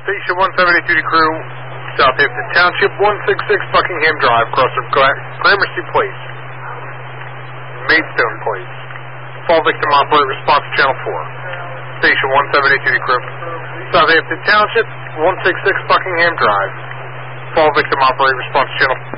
Station 172 to crew, Southampton Township, 166 Buckingham Drive, cross of Gramercy Place, Maidstone Place. Fall victim operate response to channel 4. Station 172 to crew, Southampton Township, 166 Buckingham Drive. Fall victim operate response to channel 4.